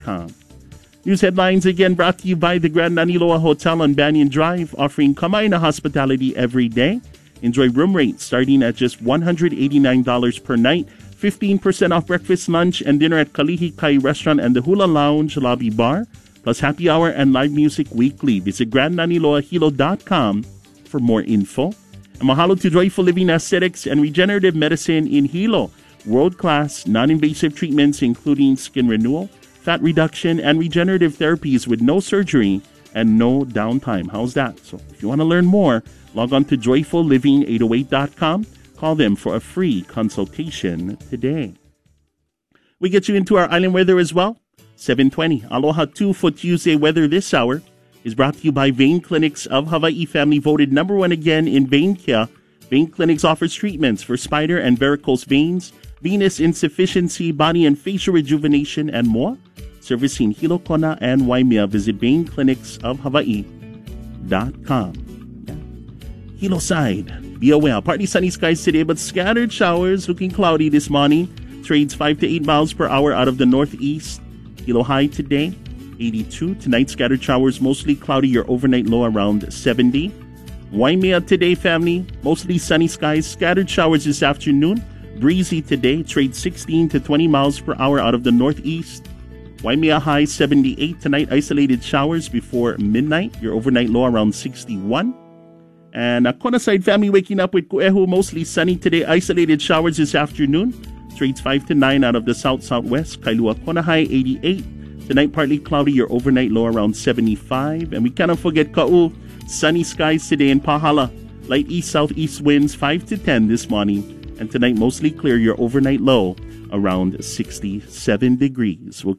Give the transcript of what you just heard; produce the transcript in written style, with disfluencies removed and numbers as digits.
hilo.com. News headlines again brought to you by the Grand Naniloa Hotel on Banyan Drive, offering Kamaina hospitality every day. Enjoy room rates starting at just $189 per night. 15% off breakfast, lunch, and dinner at Kalihi Kai Restaurant and the Hula Lounge Lobby Bar, plus happy hour and live music weekly. Visit GrandNaniloaHilo.com for more info. And mahalo to Joyful Living Aesthetics and Regenerative Medicine in Hilo. World-class, non-invasive treatments including skin renewal, fat reduction, and regenerative therapies with no surgery and no downtime. How's that? So if you want to learn more, log on to joyfulliving808.com. Call them for a free consultation today. We get you into our island weather as well. 7:20. Aloha 2 for Tuesday weather this hour is brought to you by Vein Clinics of Hawaii. Family voted #1 again in vein care. Vein Clinics offers treatments for spider and varicose veins, venous insufficiency, body and facial rejuvenation, and more. Servicing Hilo, Kona, and Waimea. Visit VeinClinicsOfHawaii.com. Hilo side. Be aware, partly sunny skies today, but scattered showers, looking cloudy this morning. Trades 5 to 8 miles per hour out of the northeast. Hilo high today, 82. Tonight, scattered showers, mostly cloudy. Your overnight low around 70. Waimea today, family, mostly sunny skies, scattered showers this afternoon. Breezy today, trade 16 to 20 miles per hour out of the northeast. Waimea high 78. Tonight, isolated showers before midnight. Your overnight low around 61. And Kona side family waking up with Kuehu, mostly sunny today. Isolated showers this afternoon. Trades 5 to 9 out of the south-southwest. Kailua Kona high 88. Tonight, partly cloudy. Your overnight low around 75. And we cannot forget Ka'u. Sunny skies today in Pahala. Light east-southeast winds 5 to 10 this morning. And tonight, mostly clear. Your overnight low around 67 degrees. We'll